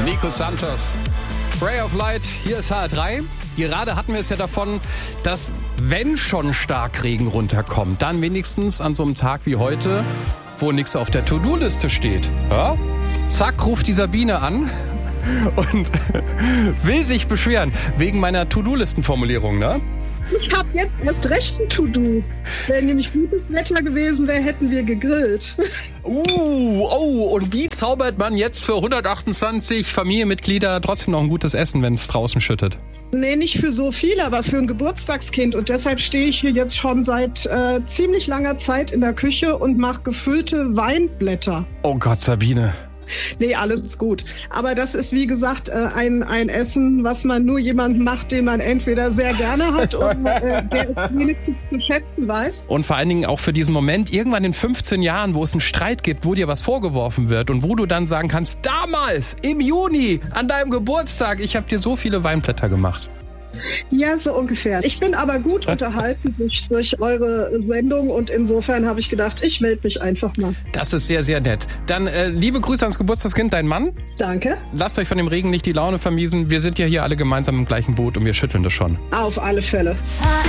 Nico Santos. Ray of Light, hier ist HR3. Gerade hatten wir es ja davon, dass wenn schon Starkregen runterkommt, dann wenigstens an so einem Tag wie heute, wo nichts auf der To-Do-Liste steht. Ja? Zack, ruft die Sabine an und will sich beschweren wegen meiner To-Do-Listen-Formulierung, ne? Ich habe jetzt erst recht ein To-Do. Wenn nämlich gutes Wetter gewesen wäre, hätten wir gegrillt. Und wie zaubert man jetzt für 128 Familienmitglieder trotzdem noch ein gutes Essen, wenn es draußen schüttet? Nee, nicht für so viele, aber für ein Geburtstagskind. Und deshalb stehe ich hier jetzt schon seit ziemlich langer Zeit in der Küche und mache gefüllte Weinblätter. Oh Gott, Sabine. Nee, alles gut. Aber das ist, wie gesagt, ein Essen, was man nur jemandem macht, den man entweder sehr gerne hat und der es wenigstens zu schätzen weiß. Und vor allen Dingen auch für diesen Moment, irgendwann in 15 Jahren, wo es einen Streit gibt, wo dir was vorgeworfen wird und wo du dann sagen kannst, damals, im Juni, an deinem Geburtstag, ich habe dir so viele Weinblätter gemacht. Ja, so ungefähr. Ich bin aber gut unterhalten durch eure Sendung und insofern habe ich gedacht, ich melde mich einfach mal. Das ist sehr, sehr nett. Dann liebe Grüße ans Geburtstagskind, dein Mann. Danke. Lasst euch von dem Regen nicht die Laune vermiesen. Wir sind ja hier alle gemeinsam im gleichen Boot und wir schütteln das schon. Auf alle Fälle.